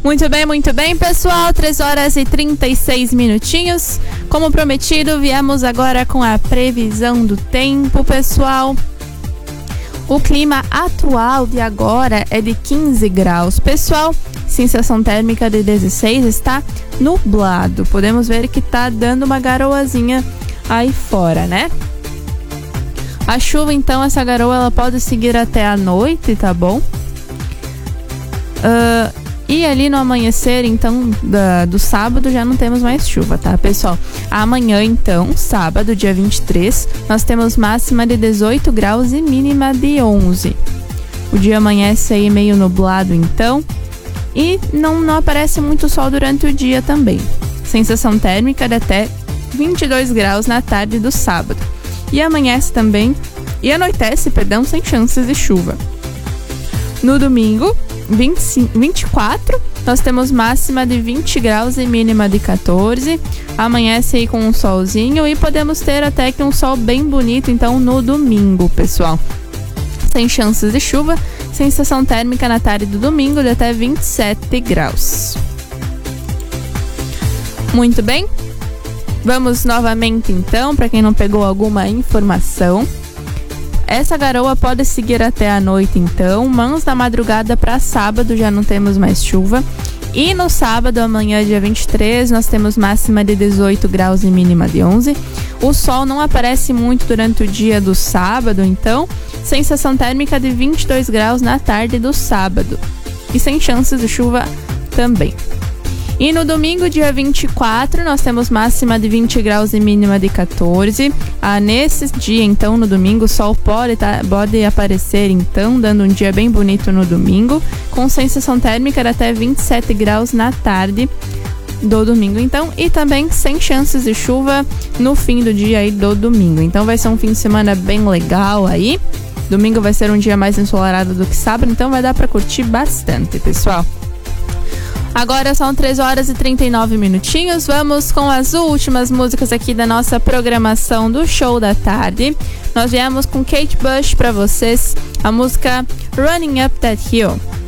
Muito bem, pessoal. 3 horas e 36 minutinhos. Como prometido, viemos agora com a previsão do tempo, pessoal. O clima atual de agora é de 15 graus, pessoal. Sensação térmica de 16, está nublado. Podemos ver que tá dando uma garoazinha aí fora, né? A chuva, então, essa garoa, ela pode seguir até a noite, tá bom? E ali no amanhecer, então, do sábado, já não temos mais chuva, tá, pessoal? Amanhã, então, sábado, dia 23, nós temos máxima de 18 graus e mínima de 11. O dia amanhece aí meio nublado, então, e não aparece muito sol durante o dia também. Sensação térmica de até 22 graus na tarde do sábado. E amanhece também, e anoitece, sem chances de chuva. No domingo, 24, nós temos máxima de 20 graus e mínima de 14. Amanhece aí com um solzinho e podemos ter até que um sol bem bonito, então, no domingo, pessoal. Sem chances de chuva, sensação térmica na tarde do domingo de até 27 graus. Muito bem. Vamos novamente, então, para quem não pegou alguma informação. Essa garoa pode seguir até a noite, então, mas na madrugada para sábado já não temos mais chuva. E no sábado, amanhã, dia 23, nós temos máxima de 18 graus e mínima de 11. O sol não aparece muito durante o dia do sábado, então, sensação térmica de 22 graus na tarde do sábado. E sem chances de chuva também. E no domingo, dia 24, nós temos máxima de 20 graus e mínima de 14. Nesse dia, então, no domingo, o sol pode aparecer, então, dando um dia bem bonito no domingo, com sensação térmica de até 27 graus na tarde do domingo, então, e também sem chances de chuva no fim do dia aí do domingo. Então, vai ser um fim de semana bem legal aí. Domingo vai ser um dia mais ensolarado do que sábado, então vai dar para curtir bastante, pessoal. Agora são 3 horas e 39 minutinhos. Vamos com as últimas músicas aqui da nossa programação do Show da Tarde. Nós viemos com Kate Bush para vocês, a música Running Up That Hill.